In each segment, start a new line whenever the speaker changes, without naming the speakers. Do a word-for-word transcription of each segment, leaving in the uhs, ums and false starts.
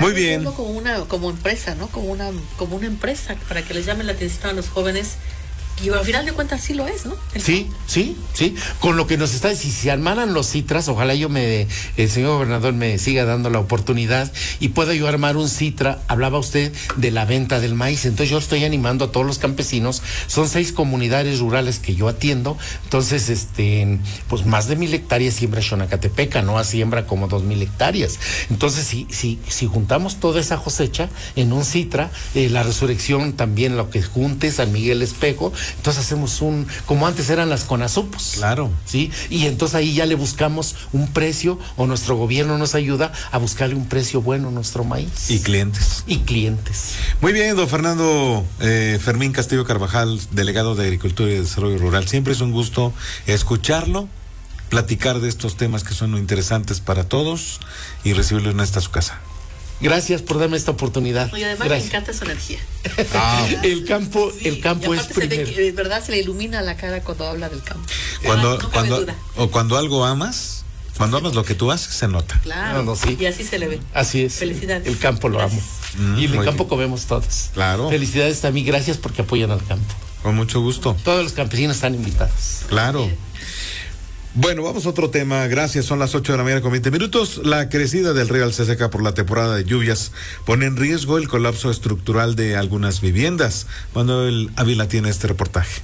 Muy bien.
Como una, como empresa, ¿no? Como una, como una empresa para que les llame la atención a los jóvenes. Y al final de cuentas sí lo es, ¿no? El
sí, sí, sí. Con lo que nos está diciendo, si se armaran los citras, ojalá yo me, el señor gobernador me siga dando la oportunidad y pueda yo armar un citra. Hablaba usted de la venta del maíz, entonces yo estoy animando a todos los campesinos. Son seis comunidades rurales que yo atiendo, entonces, este, pues más de mil hectáreas siembra Xonacatepeca, no siembra como dos mil hectáreas. Entonces, si, si, si juntamos toda esa cosecha en un citra, eh, la resurrección también lo que junte, San Miguel Espejo. Entonces hacemos un, como antes eran las Conasupos.
Claro.
Sí, y entonces ahí ya le buscamos un precio, o nuestro gobierno nos ayuda a buscarle un precio bueno a nuestro maíz.
Y clientes.
Y clientes.
Muy bien, don Fernando eh, Fermín Castillo Carvajal, delegado de Agricultura y Desarrollo Rural. Siempre es un gusto escucharlo, platicar de estos temas que son interesantes para todos y recibirlo en esta su casa.
Gracias por darme esta oportunidad.
Y además
Gracias.
me encanta su energía.
Ah.
el campo,
Sí,
el campo
y
es
aparte se
primero.
ve que, de verdad se le ilumina la cara cuando habla del campo.
Cuando,
no cabe
cuando,
duda.
o cuando algo amas, cuando amas lo que tú haces, se nota.
Claro.
No, no, sí.
Y así se le ve.
Así es.
Felicidades.
El campo lo
Gracias.
amo.
Mm,
y en el
muy
campo
bien.
comemos todos.
Claro.
Felicidades también, gracias porque apoyan al campo.
Con mucho gusto.
Todos los campesinos están invitados.
Claro. Bueno, vamos a otro tema. Gracias. Son las ocho de la mañana con veinte minutos. La crecida del río Alceseca por la temporada de lluvias pone en riesgo el colapso estructural de algunas viviendas. Manuel Ávila tiene este reportaje.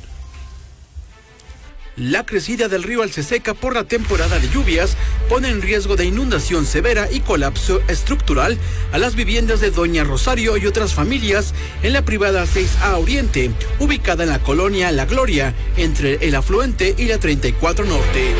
La crecida del río Alceseca por la temporada de lluvias pone en riesgo de inundación severa y colapso estructural a las viviendas de Doña Rosario y otras familias en la privada seis A Oriente, ubicada en la colonia La Gloria, entre el afluente y la treinta y cuatro Norte.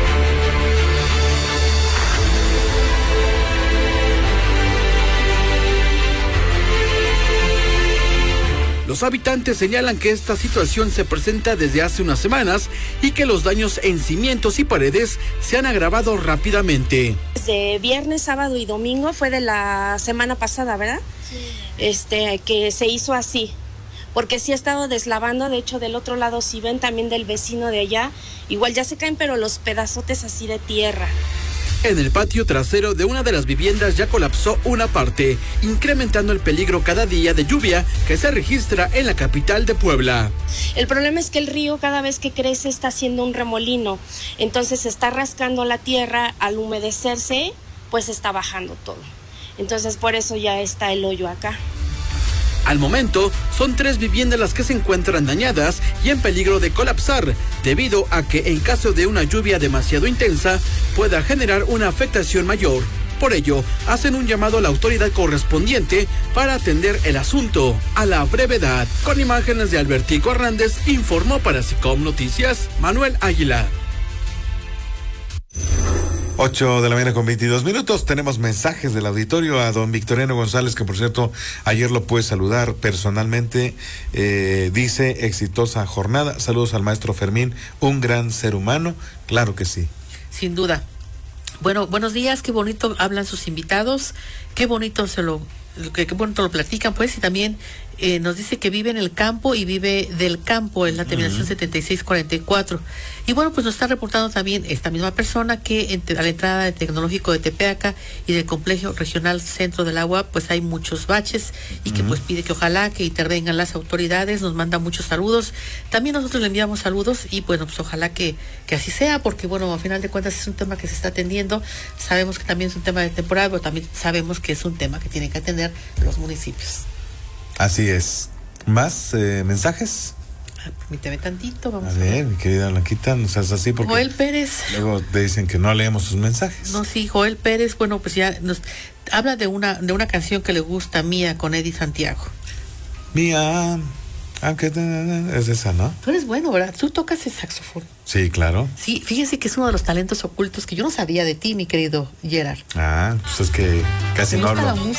Los habitantes señalan que esta situación se presenta desde hace unas semanas y que los daños en cimientos y paredes se han agravado rápidamente.
Desde viernes, sábado y domingo fue de la semana pasada, ¿verdad? Sí. Este, que se hizo así, porque sí ha estado deslavando, de hecho del otro lado si ven también del vecino de allá, igual ya se caen pero los pedazotes así de tierra.
En el patio trasero de una de las viviendas ya colapsó una parte, incrementando el peligro cada día de lluvia que se registra en la capital de Puebla.
El problema es que el río cada vez que crece está haciendo un remolino, entonces se está rascando la tierra, al humedecerse pues está bajando todo. Entonces por eso ya está el hoyo acá.
Al momento, son tres viviendas las que se encuentran dañadas y en peligro de colapsar, debido a que en caso de una lluvia demasiado intensa, pueda generar una afectación mayor. Por ello, hacen un llamado a la autoridad correspondiente para atender el asunto a la brevedad. Con imágenes de Albertico Hernández, informó para SICOM Noticias, Manuel Águila.
ocho de la mañana con veintidós minutos. Tenemos mensajes del auditorio a don Victoriano González, que por cierto ayer lo pude saludar personalmente. Eh, dice: exitosa jornada. Saludos al maestro Fermín, un gran ser humano. Claro que sí.
Sin duda. Bueno, buenos días, qué bonito hablan sus invitados, qué bonito se lo, qué, qué bonito lo platican, pues, y también eh, nos dice que vive en el campo y vive del campo, en la terminación uh-huh. setenta y seis cuarenta y cuatro. Y bueno, pues nos está reportando también esta misma persona que en, a la entrada del Tecnológico de Tepeaca y del Complejo Regional Centro del Agua, pues hay muchos baches y que uh-huh. pues pide que ojalá que intervengan las autoridades, nos manda muchos saludos. También nosotros le enviamos saludos y bueno, pues ojalá que, que así sea, porque bueno, a final de cuentas es un tema que se está atendiendo. Sabemos que también es un tema de temporada, pero también sabemos que es un tema que tienen que atender los municipios.
Así es. ¿Más eh, mensajes?
Ah, permíteme tantito, vamos
a ver. A ver, mi querida Blanquita, no seas así porque
Joel Pérez.
Luego te dicen que no leemos sus mensajes.
No, sí, Joel Pérez, bueno, pues ya nos habla de una de una canción que le gusta, Mía, con Eddie Santiago.
Mía, aunque es esa, ¿no?
Tú eres bueno, ¿verdad? Tú tocas el saxofón.
Sí, claro.
Sí, fíjese que es uno de los talentos ocultos que yo no sabía de ti, mi querido Gerard.
Ah, pues es que casi no hablo.